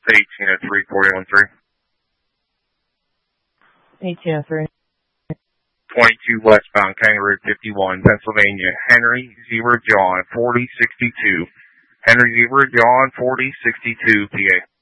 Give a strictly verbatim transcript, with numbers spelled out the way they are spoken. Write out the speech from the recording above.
eighteen oh three, four one three. eighteen oh three. twenty-two westbound, Kangaroo fifty-one, Pennsylvania. Henry Zebra John, forty sixty-two. Henry Zebra John, forty sixty-two, P A.